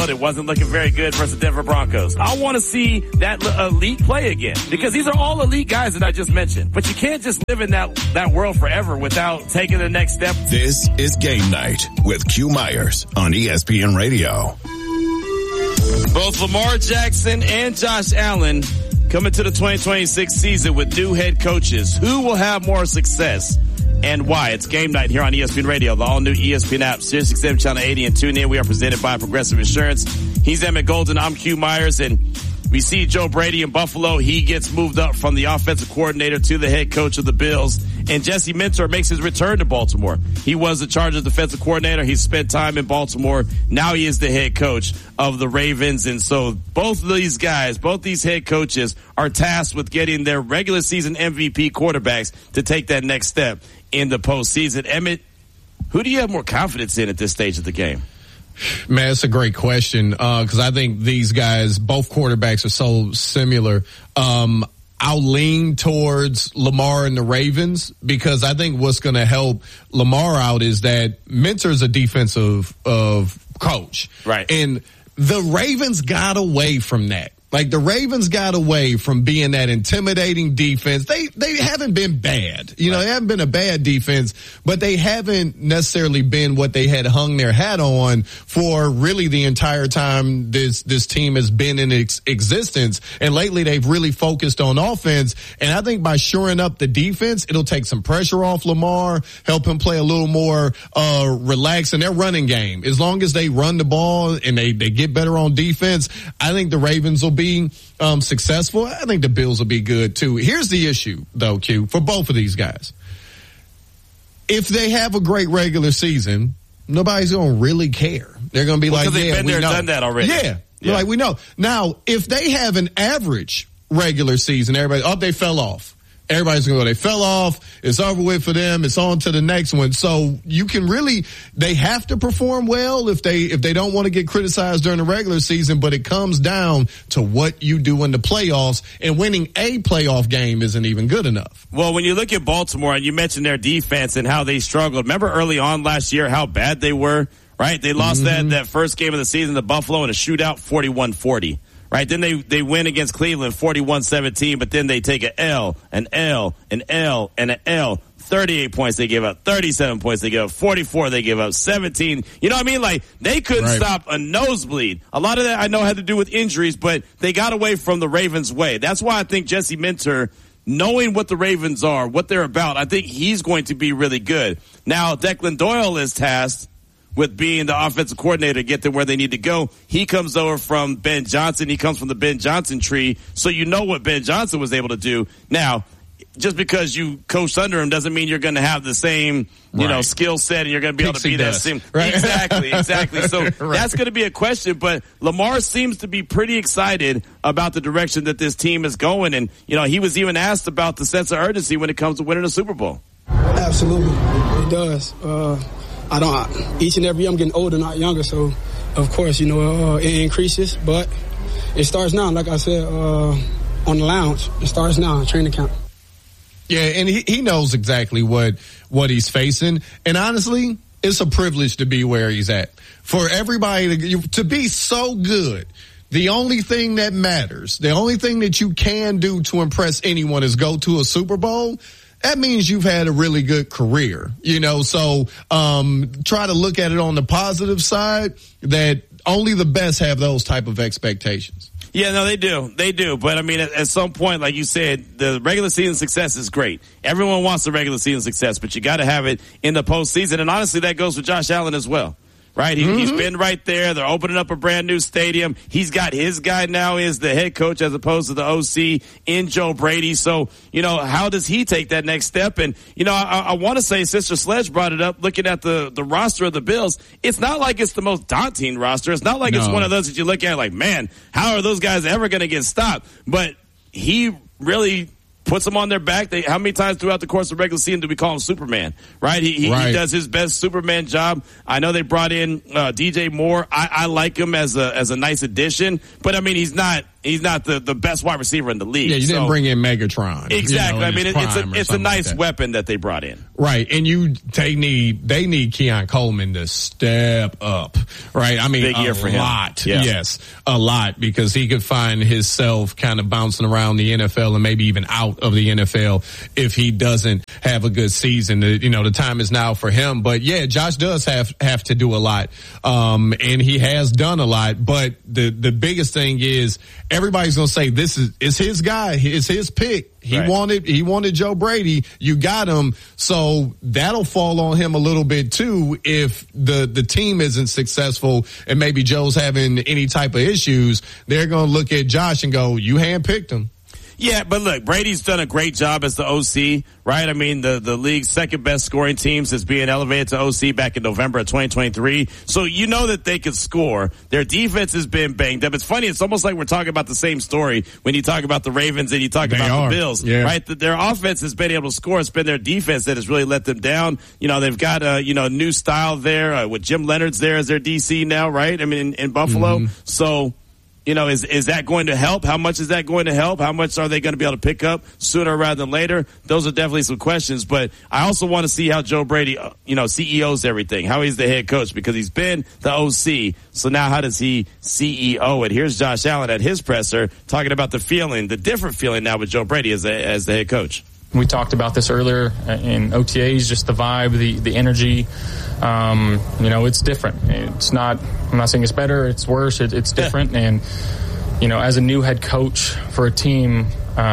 Road. It wasn't looking very good versus the Denver Broncos. I want to see that elite play again because these are all elite guys that I just mentioned. But you can't just live in that world forever without taking the next step. This is Game Night with Q Myers on ESPN Radio. Both Lamar Jackson and Josh Allen coming to the 2026 season with new head coaches. Who will have more success and why? It's Game Night here on ESPN Radio, the all-new ESPN app, SiriusXM Channel 80, and tune in. We are presented by Progressive Insurance. He's Emmett Golden. I'm Q Myers, and we see Joe Brady in Buffalo. He gets moved up from the offensive coordinator to the head coach of the Bills. And Jesse Minter makes his return to Baltimore. He was the Chargers defensive coordinator. He spent time in Baltimore. Now he is the head coach of the Ravens. And so both of these guys, both these head coaches are tasked with getting their regular season MVP quarterbacks to take that next step in the postseason. Emmett, who do you have more confidence in at this stage of the game? Man, it's a great question because I think these guys, both quarterbacks, are so similar. I'll lean towards Lamar and the Ravens because I think what's going to help Lamar out is that Minter's a defensive coach. Right. And the Ravens got away from that. Like, the Ravens got away from being that intimidating defense. They haven't been bad. You know, they haven't been a bad defense, but they haven't necessarily been what they had hung their hat on for really the entire time this team has been in existence. And lately they've really focused on offense. And I think by shoring up the defense, it'll take some pressure off Lamar, help him play a little more relaxed in their running game. As long as they run the ball and they get better on defense, I think the Ravens will be successful. I think the Bills will be good too. Here's the issue though, Q, for both of these guys. If they have a great regular season, nobody's going to really care. They're going to be like, they've been there, done that already. Yeah. Like, we know. Now, if they have an average regular season, they fell off. Everybody's going to go, they fell off. It's over with for them. It's on to the next one. So you can they have to perform well if they don't want to get criticized during the regular season, but it comes down to what you do in the playoffs, and winning a playoff game isn't even good enough. Well, when you look at Baltimore and you mentioned their defense and how they struggled, remember early on last year how bad they were, right? They lost that first game of the season to Buffalo in a shootout 41-40. Right, then they win against Cleveland 41-17, but then they take an L, an L, an L, and an L. 38 points they give up, 37 points they give up, 44 they give up, 17. You know what I mean? Like, they couldn't stop a nosebleed. A lot of that I know had to do with injuries, but they got away from the Ravens' way. That's why I think Jesse Minter, knowing what the Ravens are, what they're about, I think he's going to be really good. Now, Declan Doyle is tasked with being the offensive coordinator to get them where they need to go. He comes over from Ben Johnson. He comes from the Ben Johnson tree. So you know what Ben Johnson was able to do. Now, just because you coached under him doesn't mean you're going to have the same, skill set and you're going to be able to be that same. Right. Exactly. So that's going to be a question. But Lamar seems to be pretty excited about the direction that this team is going. And, he was even asked about the sense of urgency when it comes to winning a Super Bowl. Absolutely. It does. Each and every year I'm getting older, not younger, so of course, it increases, but it starts now. Like I said, on the lounge, it starts now, training camp. Yeah, and he knows exactly what he's facing, and honestly, it's a privilege to be where he's at. For everybody to be so good, the only thing that matters, the only thing that you can do to impress anyone is go to a Super Bowl. That means you've had a really good career, so try to look at it on the positive side that only the best have those type of expectations. Yeah, no, they do. But I mean, at some point, like you said, the regular season success is great. Everyone wants the regular season success, but you got to have it in the postseason. And honestly, that goes for Josh Allen as well. Right? He's been right there. They're opening up a brand new stadium. He's got his guy now is the head coach as opposed to the OC in Joe Brady. So, how does he take that next step? And, I want to say Sister Sledge brought it up looking at the roster of the Bills. It's not like it's the most daunting roster. It's not like it's one of those that you look at like, man, how are those guys ever going to get stopped? But he really puts them on their back. How many times throughout the course of regular season do we call him Superman? Right? He does his best Superman job. I know they brought in DJ Moore. I like him as a nice addition, but I mean he's not He's not the best wide receiver in the league. Yeah, you didn't bring in Megatron. Exactly. I mean, it's a nice weapon that they brought in. Right. And they need Keon Coleman to step up. Right. I mean, big year for him. Yeah. Yes, a lot, because he could find himself kind of bouncing around the NFL and maybe even out of the NFL if he doesn't have a good season. The time is now for him. But yeah, Josh does have to do a lot. And he has done a lot. But the biggest thing is, everybody's going to say this is his guy. It's his pick. He wanted Joe Brady. You got him. So that'll fall on him a little bit too if the team isn't successful and maybe Joe's having any type of issues. They're going to look at Josh and go, you handpicked him. Yeah, but look, Brady's done a great job as the OC, right? I mean, the league's second best scoring teams is being elevated to OC back in November of 2023. So you know that they can score. Their defense has been banged up. It's funny. It's almost like we're talking about the same story when you talk about the Ravens and you talk about the Bills, right? Their offense has been able to score. It's been their defense that has really let them down. They've got a new style there with Jim Leonard's there as their DC now, right? I mean, in Buffalo. Mm-hmm. So, is that going to help? How much is that going to help? How much are they going to be able to pick up sooner rather than later? Those are definitely some questions. But I also want to see how Joe Brady, CEOs everything, how he's the head coach, because he's been the OC. So now how does he CEO it? Here's Josh Allen at his presser talking about the different feeling now with Joe Brady as the head coach. We talked about this earlier in OTAs, just the vibe, the energy. It's different. It's not, I'm not saying it's better, it's worse, it's different. And, as a new head coach for a team,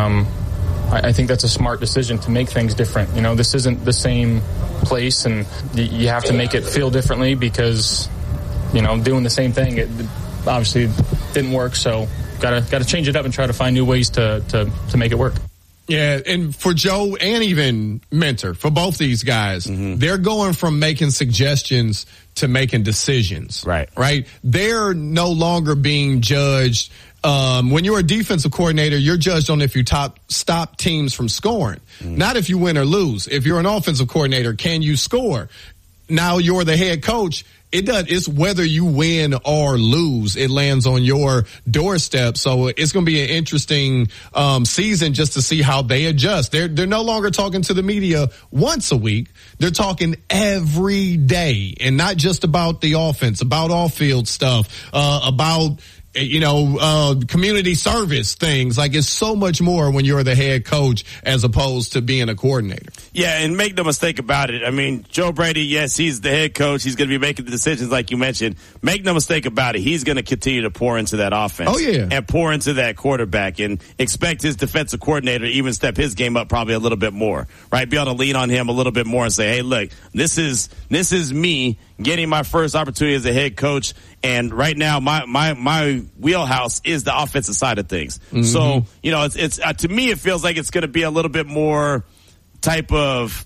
I think that's a smart decision to make things different. This isn't the same place, and you have to make it feel differently because, doing the same thing, it obviously didn't work. So gotta change it up and try to find new ways to make it work. Yeah, and for Joe and even Mentor, for both these guys, they're going from making suggestions to making decisions. Right? They're no longer being judged. When you're a defensive coordinator, you're judged on if you stop teams from scoring, not if you win or lose. If you're an offensive coordinator, can you score? Now you're the head coach. It's whether you win or lose. It lands on your doorstep. So it's going to be an interesting season just to see how they adjust. They're no longer talking to the media once a week. They're talking every day, and not just about the offense, about off-field stuff, about community service things. Like, it's so much more when you're the head coach as opposed to being a coordinator. Yeah, and make no mistake about it. I mean, Joe Brady, yes, he's the head coach. He's going to be making the decisions like you mentioned. Make no mistake about it. He's going to continue to pour into that offense. Oh, yeah. And pour into that quarterback, and expect his defensive coordinator to even step his game up probably a little bit more, right? Be able to lean on him a little bit more and say, hey, look, this is me getting my first opportunity as a head coach. And right now, my wheelhouse is the offensive side of things. Mm-hmm. So, it's to me, it feels like it's going to be a little bit more type of,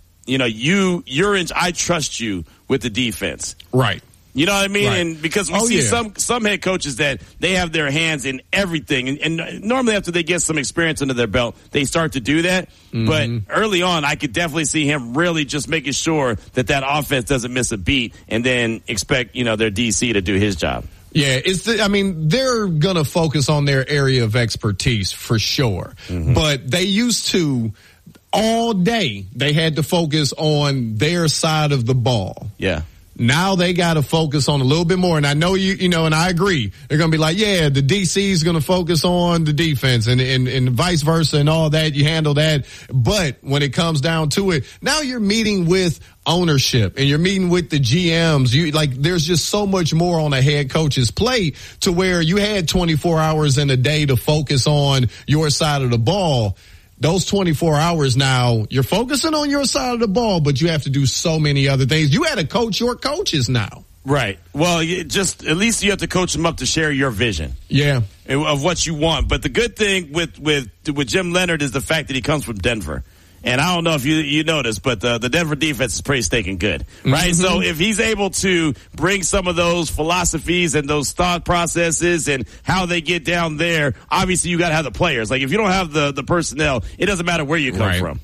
I trust you with the defense. Right. You know what I mean? Right. And because we see some head coaches that they have their hands in everything. And normally after they get some experience under their belt, they start to do that. Mm-hmm. But early on, I could definitely see him really just making sure that offense doesn't miss a beat, and then expect, their DC to do his job. Yeah, they're going to focus on their area of expertise for sure. Mm-hmm. But they used to, all day, they had to focus on their side of the ball. Yeah. Now they got to focus on a little bit more. And I know and I agree. They're going to be like, yeah, the DC is going to focus on the defense and vice versa and all that. You handle that. But when it comes down to it, now you're meeting with ownership and you're meeting with the GMs. There's just so much more on a head coach's plate to where you had 24 hours in a day to focus on your side of the ball. Those 24 hours now, you're focusing on your side of the ball, but you have to do so many other things. You had to coach your coaches now. Right. Well, at least you have to coach them up to share your vision. Yeah. Of what you want. But the good thing with Jim Leonard is the fact that he comes from Denver. And I don't know if you noticed, but the Denver defense is pretty stinking good, right? Mm-hmm. So if he's able to bring some of those philosophies and those thought processes and how they get down there, obviously you got to have the players. Like, if you don't have the personnel, it doesn't matter where you come from.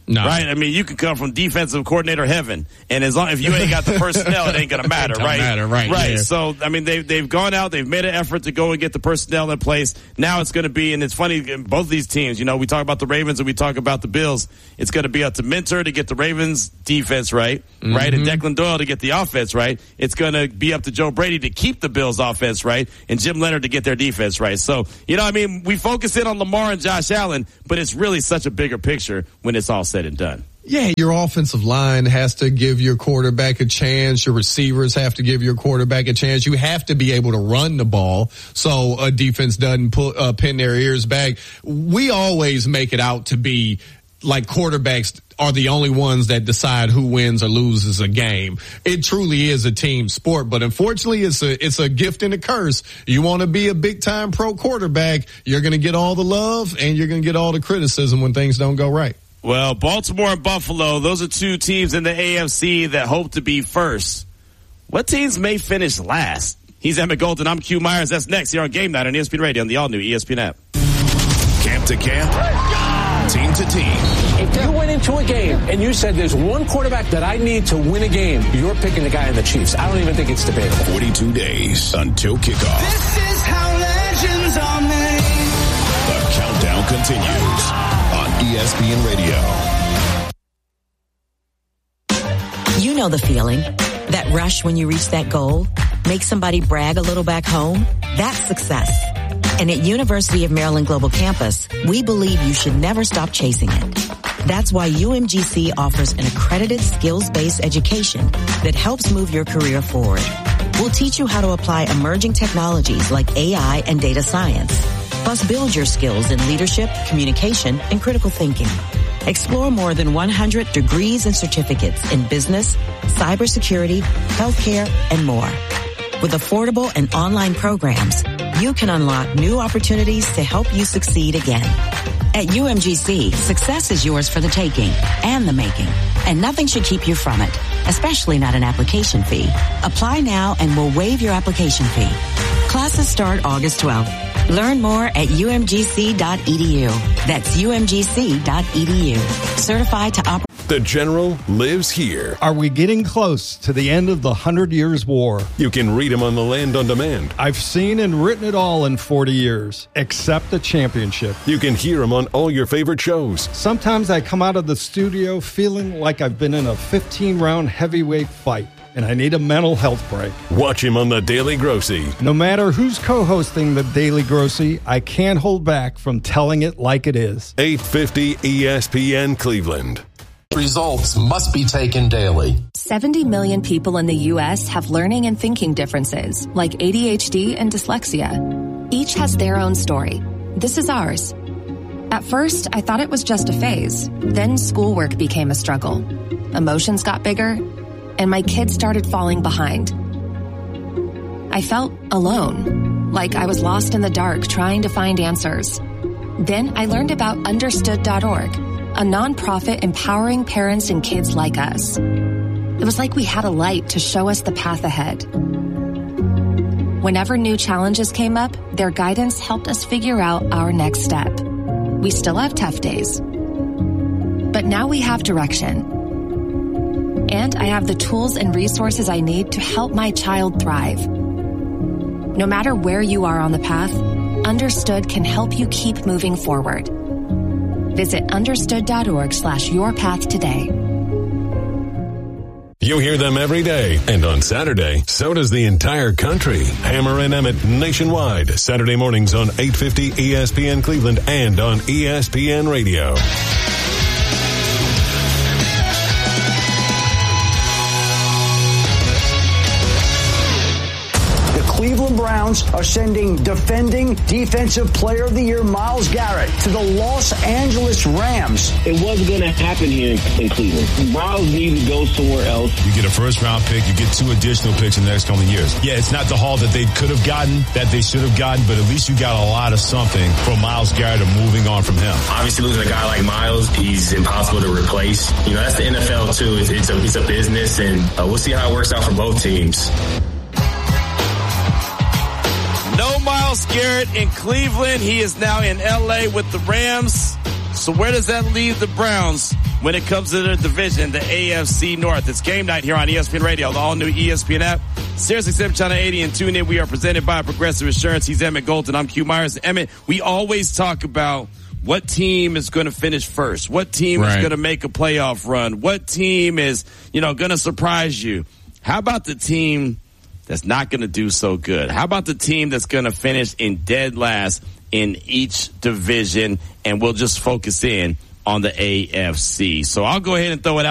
No. Right? I mean, you can come from defensive coordinator heaven, and as long if you ain't got the personnel, it ain't gonna matter, right? Right. Yeah. So, I mean, they've gone out, they've made an effort to go and get the personnel in place. Now it's gonna be, and it's funny, both of these teams, we talk about the Ravens and we talk about the Bills. It's gonna be up to Mentor to get the Ravens defense right, right, and Declan Doyle to get the offense right. It's gonna be up to Joe Brady to keep the Bills offense right, and Jim Leonard to get their defense right. So, we focus in on Lamar and Josh Allen, but it's really such a bigger picture when it's all said and done. Yeah, your offensive line has to give your quarterback a chance. Your receivers have to give your quarterback a chance. You have to be able to run the ball so a defense doesn't pin their ears back. We always make it out to be like quarterbacks are the only ones that decide who wins or loses a game. It truly is a team sport, but unfortunately it's a gift and a curse. You want to be a big time pro quarterback, you're going to get all the love and you're going to get all the criticism when things don't go right. Well, Baltimore and Buffalo, those are two teams in the AFC that hope to be first. What teams may finish last? He's Emmett Golden. I'm Q Myers. That's next here on Game Night on ESPN Radio on the all-new ESPN app. Camp to camp, team to team. If you went into a game and you said there's one quarterback that I need to win a game, you're picking the guy in the Chiefs. I don't even think it's debatable. 42 days until kickoff. This is how legends are made. The countdown continues on ESPN Radio. You know the feeling. That rush when you reach that goal. Make somebody brag a little back home. That's success. And at University of Maryland Global Campus, we believe you should never stop chasing it. That's why UMGC offers an accredited skills-based education that helps move your career forward. We'll teach you how to apply emerging technologies like AI and data science, plus build your skills in leadership, communication, and critical thinking. Explore more than 100 degrees and certificates in business, cybersecurity, healthcare, and more. With affordable and online programs, you can unlock new opportunities to help you succeed again. At UMGC, success is yours for the taking and the making, and nothing should keep you from it, especially not an application fee. Apply now and we'll waive your application fee. Classes start August 12th. Learn more at umgc.edu. That's umgc.edu. Certified to operate. The General lives here. Are we getting close to the end of the 100 Years' War? You can read him on The Land on Demand. I've seen and written it all in 40 years, except the championship. You can hear him on all your favorite shows. Sometimes I come out of the studio feeling like I've been in a 15-round heavyweight fight, and I need a mental health break. Watch him on The Daily Grossy. No matter who's co-hosting The Daily Grossy, I can't hold back from telling it like it is. 850 ESPN Cleveland. Results must be taken daily. 70 million people in the U.S. have learning and thinking differences, like ADHD and dyslexia. Each has their own story. This is ours. At first, I thought it was just a phase. Then schoolwork became a struggle. Emotions got bigger, and my kids started falling behind. I felt alone, like I was lost in the dark trying to find answers. Then I learned about Understood.org, a nonprofit empowering parents and kids like us. It was like we had a light to show us the path ahead. Whenever new challenges came up, their guidance helped us figure out our next step. We still have tough days, but now we have direction. And I have the tools and resources I need to help my child thrive. No matter where you are on the path, Understood can help you keep moving forward. Visit understood.org/yourpath today. You hear them every day, and on Saturday, so does the entire country. Hammer and Emmett nationwide, Saturday mornings on 850 ESPN Cleveland and on ESPN Radio. Cleveland Browns are sending defending Defensive Player of the Year Myles Garrett to the Los Angeles Rams. It wasn't going to happen here in Cleveland. Myles needs to go somewhere else. You get a first-round pick. You get 2 additional picks in the next couple of years. Yeah, it's not the haul that they could have gotten, that they should have gotten, but at least you got a lot of something from Myles Garrett and moving on from him. Obviously, losing a guy like Myles, he's impossible to replace. You know, that's the NFL, too. It's a business, and we'll see how it works out for both teams. No Myles Garrett in Cleveland. He is now in L.A. with the Rams. So where does that leave the Browns? when it comes to the division, the AFC North. It's game night here on ESPN Radio, the all-new ESPN app, SiriusXM Channel 80, and tune in. We are presented by Progressive Insurance. He's Emmett Golden. I'm Q Myers. Emmett, we always talk about what team is going to finish first, what team is going to make a playoff run, what team is, going to surprise you. How about the team that's not going to do so good? How about the team that's going to finish in dead last in each division? And we'll just focus in on the AFC. So I'll go ahead and throw it out.